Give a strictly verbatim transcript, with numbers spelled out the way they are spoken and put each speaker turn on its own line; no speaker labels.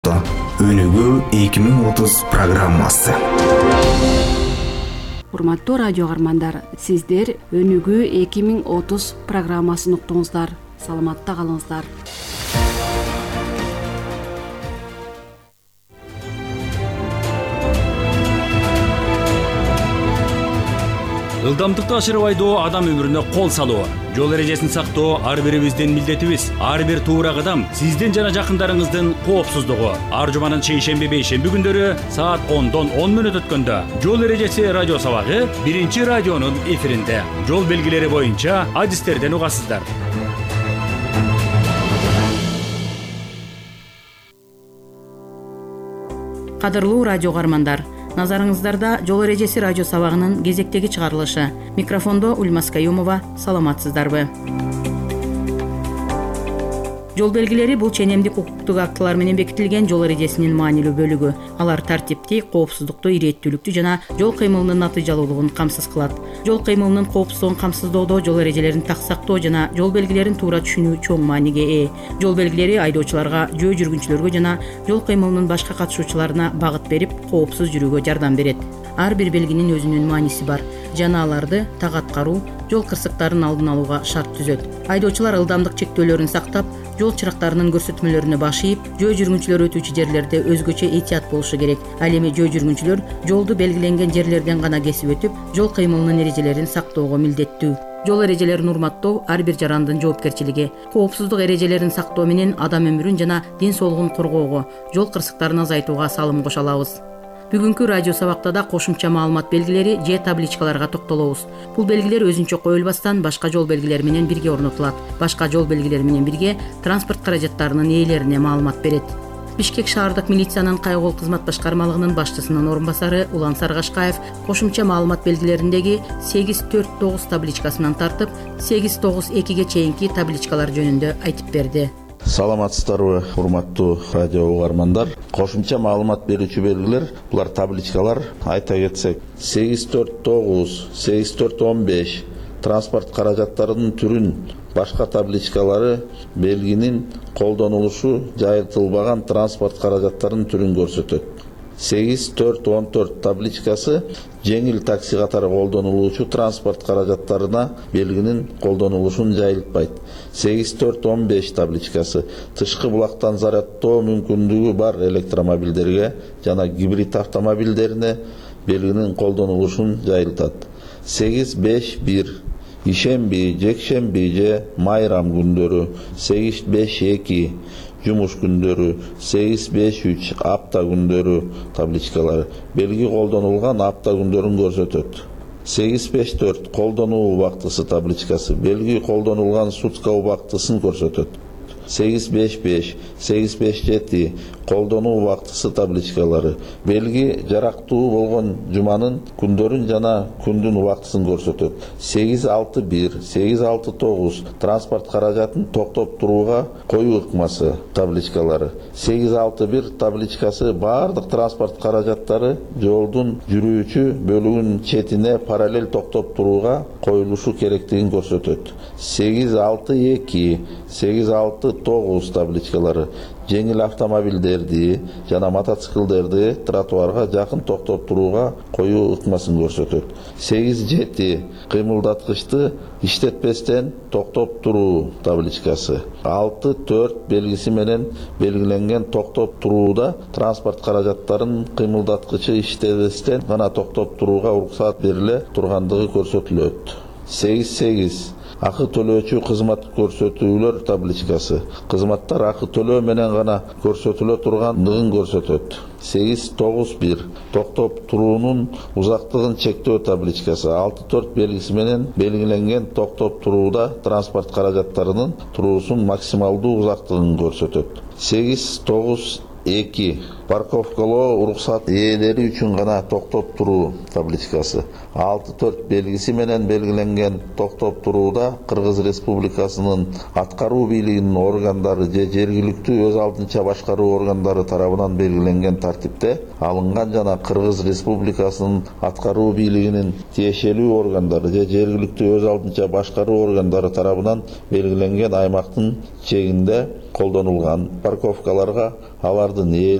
Өнүгүү эки миң отуз программасы.
Урматтуу радио каармандар, сиздер Өнүгүү эки миң отуз программасын уктуңуздар. Саламатта калыңыздар.
Ылдамдыкты ашырбайдуу адам өмүрүнө кол салуу, жол эрежесин сактоо ар бирибиздин милдетибиз. Ар бир туура кадам сиздин жана жакындарыңыздын коопсуздугу. Ар жуманын шейшемби бейшемби күндөрү саат ондон он мүнөт өткөндө жол эрежеси радио сабагы биринчи радионун эфиринде. Жол белгилери боюнча адистерден угасыздар.
Кадырлуу радио каармандар, назарыңыздарда жол эрежеси радио сабагынын кезектеги чыгарылышы. Микрофондо Ульмас Каюмова. Саламатсыздарбы? Жол белгилери бул ченемдик укуктук актылар менен бекитилген жол эрежесинин маанилүү бөлүгү. Алар тартипти, коопсуздукту, ирээттүүлүктү жана жол кыймылынын натыйжалуулугун камсыз кылат. Жол кыймылынын коопсуздугун камсыздоодо жол эрежелерин так сактоо жана жол белгилерин туура түшүнүү чоң мааниге ээ. Жол белгилери айдоочуларга, жөө жүргүнчүлөргө жана жол кыймылынын башка катышуучуларына багыт берип, коопсуз жүрүүгө жардам берет. Ар бир белгинин өзүнүн мааниси бар жана аларды так аткаруу жол кырсыктарын алдын алууга шарт түзөт. Айдоочулар ылдамдык чектөөлөрүн сактап, жол чырактарынын көрсөтмөлөрүнө баш ийип, жөө жүргүнчүлөр өтүүчү жерлерде өзгөчө этият болушу керек. Ал эми жөө жүргүнчүлөр жолду белгиленген жерлерден гана кесип өтүп, жол кыймылынын эрежелерин сактоого милдеттүү. Жол эрежелерин урматтоо ар бир жарандын жоопкерчилиги. Коопсуздук эрежелерин сактоо менен адам өмүрүн жана ден соолугун коргоого, жол кырсыктарын азайтууга салым кошо алабыз. Бүгүнкү радио сабакта да кошумча маалымат белгилери же табличкаларга токтолобуз. Бул белгилер өзүнчө коюлбастан башка жол белгилери менен бирге орнотулат. Башка жол белгилери менен бирге транспорт каражаттарынын ээлерине маалымат берет. Бишкек шаардык милициянын кайгыл кызмат башкармалыгынын башчысынын орун басары Улан Саргашкаев кошумча маалымат белгилериндеги сегиз төрт тогуз табличкасынан тартып, сегиз тогуз экиге чейинки табличкалар жөнүндө айтып берди.
Саламатсыздарбы, урматтуу радио угармандар. Кошумча маалымат берүүчү белгилер, булар табличкалар. Айта кетсек, сегиз төрт тогуз, сегиз төрт он беш транспорт каражаттарынын түрүн, башка табличкалары белгинин колдонулушу жайылтылбаган транспорт каражаттарынын түрүн көрсөтөт. сегиз төрт он төрт табличкасы жеңил такси катары колдонулуучу транспорт каражаттарына белгинин колдонулушун жайылтпайт. сегиз төрт он беш табличкасы тышкы булактан зарядтоо мүмкүндүгү бар электромобилдерге жана гибрид автомобилдерине белгинин колдонулушун жайылтат. сегиз беш бир ишемби, жекшемби же майрам күндөрү, сегиз беш эки жумуш күндөрү, сегиз беш үч апта күндөрү табличкалары белги колдонулган апта күндөрүн көрсөтөт. сегиз беш төрт колдонуу убактысы табличкасы белги колдонулган сутка убактысын көрсөтөт. сегиз беш беш, сегиз беш жети колдонуу убактысы табличкалары белги жарактуу болгон жуманын күндөрүн жана күндүн убактысын көрсөтөт. сегиз алты бир, сегиз алты тогуз транспорт каражатын токтоп турууга коюу ыкмасы табличкалары сегиз алты бир табличкасы баардык транспорт каражаттары жолдун жүрүүчү бөлүгүнүн четине параллель токтоп турууга коюлушу керектигин көрсөтөт. сегиз алты эки, сегиз алты тогуз табличкалары жеңил автомобилдерди жана мотоциклдерди тротуарга жакын токтоп турууга коюу ыкмасын көрсөтөт. сегиз жети кыймылдаткычты иштетпестен токтоп туруу табличкасы алты төрт белгиси менен белгиленген токтоп турууда транспорт каражаттарын кыймылдаткычы иштебестен гана токтоп турууга уруксат бериле тургандыгы көрсөтүлөт. сегиз сегиз акы төлөөчү кызмат көрсөтүүлөр табличкасы кызматтар акы төлөө менен гана көрсөтүлө тургандыгын көрсөтөт. сегиз тогуз бир токтоп туруунун узактыгын чектөө табличкасы алты төрт белгиси менен белгиленген токтоп турууда транспорт каражаттарынын туруусун максималдуу узактыгын көрсөтөт. сегиз тогуз эки парковкалоо уруксат ээлери үчүн гана токтоп туруу табличкасы алты төрт белгиси менен белгиленген токтоп турууда Кыргыз Республикасынын аткаруу бийлигинин органдары же жергиликтүү өз алдынча башкаруу органдары тарабынан белгиленген тартипте алынган жана Кыргыз Республикасынын аткаруу бийлигинин тиешелүү органдары же жергиликтүү өз алдынча башкаруу органдары тарабынан белгиленген аймактын чегинде колдонулган парковкаларга алардын эл